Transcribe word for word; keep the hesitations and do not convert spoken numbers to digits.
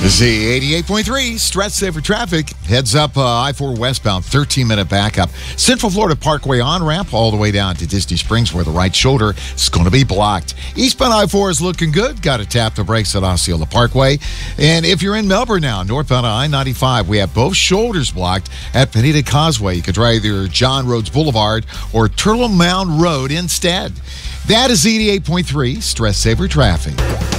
Z eighty-eight point three, stress saver traffic. Heads up uh, I four westbound, thirteen minute backup. Central Florida Parkway on-ramp all the way down to Disney Springs where the right shoulder is going to be blocked. Eastbound I four is looking good. Got to tap the brakes at Osceola Parkway. And if you're in Melbourne now, northbound I ninety-five, we have both shoulders blocked at Penita Causeway. You could try either John Rhodes Boulevard or Turtle Mound Road instead. That is Z eighty-eight point three, stress saver traffic.